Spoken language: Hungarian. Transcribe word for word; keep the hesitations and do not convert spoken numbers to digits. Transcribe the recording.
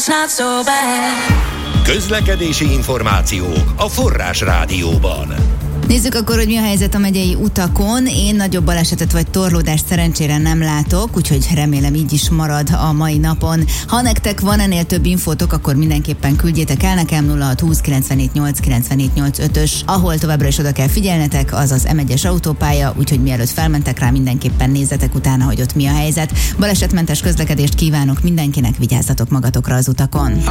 Közlekedési információk a Forrás Rádióban. Nézzük akkor, hogy mi a helyzet a megyei utakon. Én nagyobb balesetet vagy torlódást szerencsére nem látok, úgyhogy remélem így is marad a mai napon. Ha nektek van ennél több infótok, akkor mindenképpen küldjétek el nekem nulla hat húsz kilencvenhét nyolc kilencvenhét nyolc ötös. Ahol továbbra is oda kell figyelnetek, az az em egyes autópálya, úgyhogy mielőtt felmentek rá, mindenképpen nézzetek utána, hogy ott mi a helyzet. Balesetmentes közlekedést kívánok mindenkinek, vigyázzatok magatokra az utakon.